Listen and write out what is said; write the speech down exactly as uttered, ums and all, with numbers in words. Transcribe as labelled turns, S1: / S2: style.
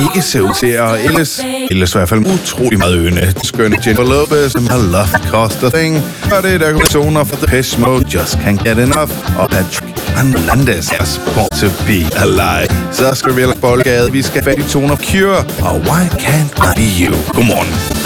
S1: ikke ser ud til at ellers, ellers i hvert fald utrolig meget øne. Skønne Jennifer Lopez, I love cost a thing. Og det er der kombinationer for Depeche Mode, Just Can't Get Enough, og Patrick Hernandez er Born to Be Alive. Så skal vi ellers boldgade, vi skal have fat i Tone of Cure, og Why Can't I Be You. Godmorgen.